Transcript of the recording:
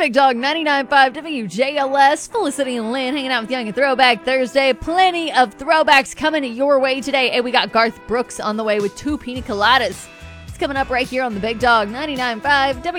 Big Dog 99.5 WJLS. Felicity and Lynn hanging out with Young and Throwback Thursday. Plenty of throwbacks coming your way today. And we got Garth Brooks on the way with 2 pina coladas. It's coming up right here on the Big Dog 99.5